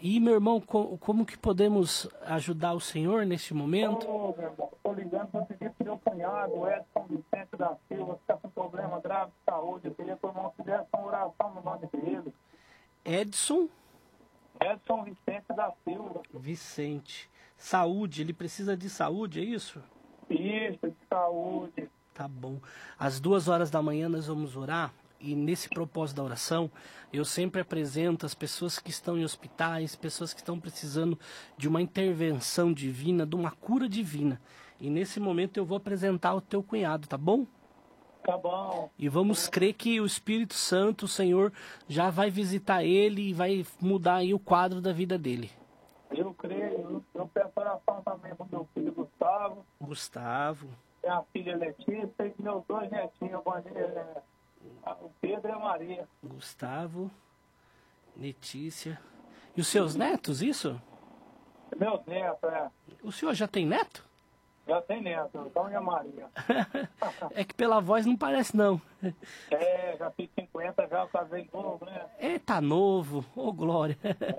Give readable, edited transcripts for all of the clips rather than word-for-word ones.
E, meu irmão, como que podemos ajudar o senhor neste momento? Ô, meu irmão, tô ligando para pedir pro meu cunhado, o Edson Vicente da Silva, que está com problema grave de saúde. Eu queria que o irmão fizesse uma oração no nome dele. Edson Edson Vicente da Silva. Vicente. Saúde, ele precisa de saúde, é isso? Isso, de saúde. Tá bom. Às 2 horas da manhã nós vamos orar. E nesse propósito da oração, eu sempre apresento as pessoas que estão em hospitais, pessoas que estão precisando de uma intervenção divina, de uma cura divina. E nesse momento eu vou apresentar o teu cunhado, tá bom? Tá bom. E vamos crer que o Espírito Santo, o Senhor, já vai visitar ele e vai mudar aí o quadro da vida dele. Eu creio. Eu peço oração também pro meu filho Gustavo, Gustavo, minha filha Letícia e meus 2 netinhos, o Pedro e a Maria. Gustavo, Letícia. E os seus netos, isso? Meus netos, O senhor já tem neto? Já tem neto, então e a Maria. É que pela voz não parece, não. Já fiz 50, já casei novo, né? Tá novo, ô glória.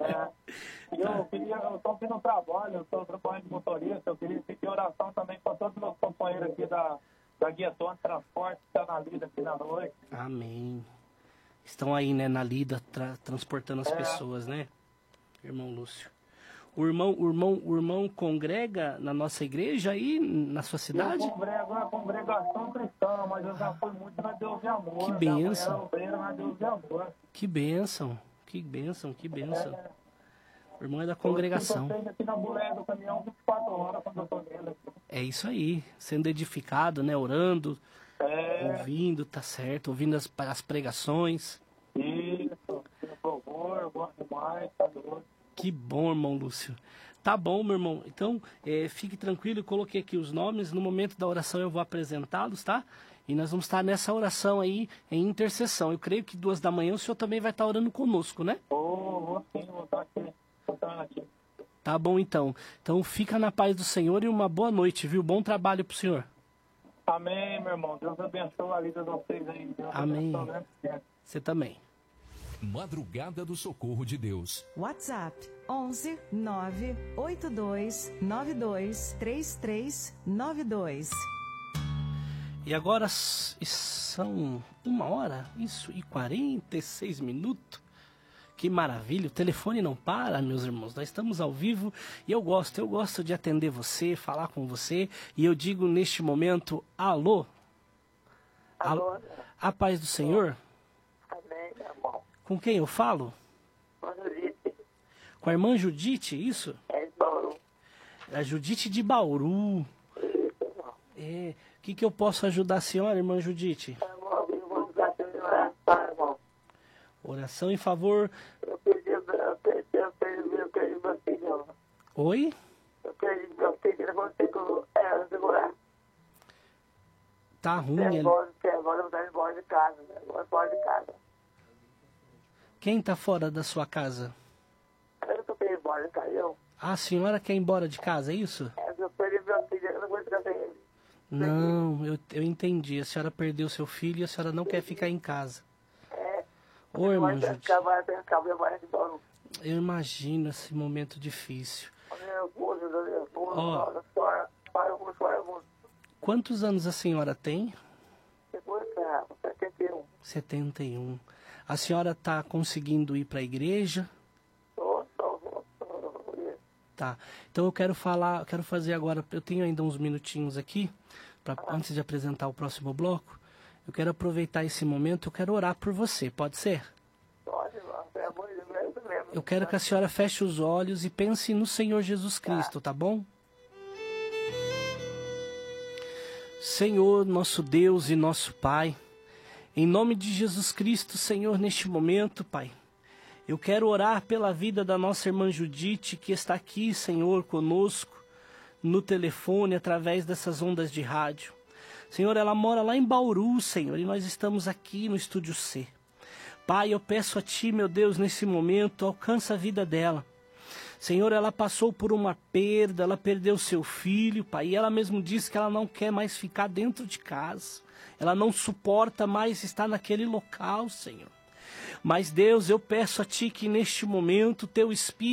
Eu tô aqui no trabalho, eu tô trabalhando de motorista, eu queria pedir oração também para todos os meus companheiros aqui da Guia Tônia Transporte, que está na lida aqui na noite. Amém. Estão aí, né, na lida, transportando as pessoas, né? Irmão Lúcio. O irmão congrega na nossa igreja aí, na sua cidade? Eu congrego na congregação cristã, mas eu já fui muito na Deus de Amor. Que bênção. Já fui na Deus de Amor. Que bênção, que bênção, que bênção. O irmão é da congregação. Eu aqui na boleia do caminhão 24 horas quando eu tô nele aqui. É isso aí, sendo edificado, né, orando, ouvindo, tá certo, ouvindo as pregações. Isso, por favor, eu gosto demais, tá doido. Que bom, irmão Lúcio. Tá bom, meu irmão. Então, fique tranquilo, eu coloquei aqui os nomes. No momento da oração eu vou apresentá-los, tá? E nós vamos estar nessa oração aí, em intercessão. Eu creio que 2 da manhã o senhor também vai estar orando conosco, né? Vou sim, vou estar aqui. Tá bom, então. Então, fica na paz do Senhor e uma boa noite, viu? Bom trabalho pro senhor. Amém, meu irmão. Deus abençoe a vida de vocês aí. Deus Amém. abençoe, né? Você também. Madrugada do Socorro de Deus. WhatsApp 11 982 92 3392. E agora são 1h, isso, e 46 minutos. Que maravilha, o telefone não para, meus irmãos. Nós estamos ao vivo e eu gosto de atender você, falar com você. E eu digo neste momento, alô? Alô? A paz do Senhor? Amém, meu irmão. Com quem eu falo? Com a irmã Judite, isso? É de Bauru. A Judite de Bauru. O que eu posso ajudar a senhora, irmã Judite? Oração em favor. Eu perdi meu filho. Oi? Eu perdi meu filho, ele vai ter que segurar. Tá ruim. Agora eu vou embora de casa, né? Vou embora de casa. Quem tá fora da sua casa? Eu tô querendo ir embora de casa, eu. A senhora quer ir embora de casa, é isso? Eu perdi meu filho, eu não vou ficar sem ele. Não, eu entendi. A senhora perdeu seu filho e a senhora não quer ficar em casa. Ô, irmã Judite, eu imagino esse momento difícil. Quantos anos a senhora tem? 71. 71. A senhora está conseguindo ir para a igreja? Tá. Então eu quero fazer agora, eu tenho ainda uns minutinhos aqui, antes de apresentar o próximo bloco. Eu quero aproveitar esse momento, eu quero orar por você, pode ser? Pode, irmão. Eu quero que a senhora feche os olhos e pense no Senhor Jesus Cristo, tá bom? Senhor, nosso Deus e nosso Pai, em nome de Jesus Cristo, Senhor, neste momento, Pai, eu quero orar pela vida da nossa irmã Judite, que está aqui, Senhor, conosco, no telefone, através dessas ondas de rádio. Senhor, ela mora lá em Bauru, Senhor, e nós estamos aqui no Estúdio C. Pai, eu peço a Ti, meu Deus, nesse momento, alcança a vida dela. Senhor, ela passou por uma perda, ela perdeu seu filho, Pai, e ela mesmo disse que ela não quer mais ficar dentro de casa. Ela não suporta mais estar naquele local, Senhor. Mas, Deus, eu peço a Ti que neste momento, Teu Espírito